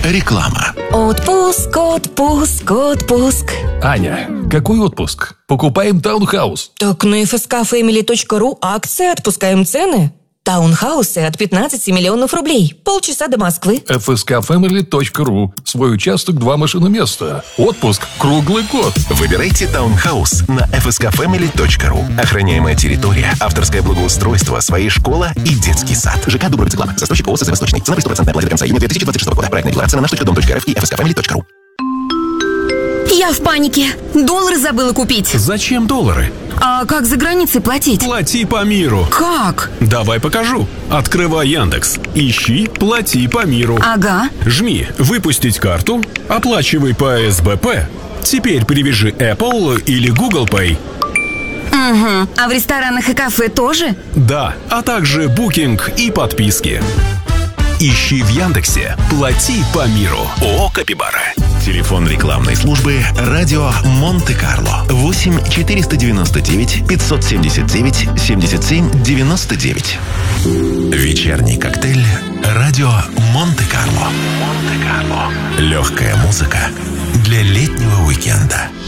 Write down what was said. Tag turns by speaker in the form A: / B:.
A: Реклама.
B: Отпуск.
C: Аня, какой отпуск? Покупаем таунхаус.
B: Так на fskfamily.ru акция «Отпускаем цены». Таунхаусы от 15 миллионов рублей. Полчаса до Москвы.
C: fskfamily.ru. Свой участок, 2 машиноместа. Отпуск круглый год.
A: Выбирайте таунхаус на fskfamily.ru. Охраняемая территория, авторское благоустройство, своя школа и детский сад. ЖК Дубровец-Реклама. Застройщик ООО СЗ «Восточный». Цена при 100% оплате до конца июня 2026 года. Проектная декларация на nаш.dom.rf и fskfamily.ru.
D: Я в панике. Доллары забыла купить.
E: Зачем доллары?
D: А как за границей платить?
E: Плати по миру.
D: Как?
E: Давай покажу. Открывай Яндекс. Ищи «Плати по миру».
D: Ага.
E: Жми «Выпустить карту», оплачивай по СБП. Теперь привяжи Apple или Google Pay.
D: Угу. А в ресторанах и кафе тоже?
E: Да, а также букинг и подписки. Ищи в Яндексе «Плати по миру». ООО «Капибара».
A: Телефон рекламной службы «Радио Монте-Карло». 8 499 579 77 99. Вечерний коктейль «Радио Монте-Карло». Легкая музыка для летнего уикенда.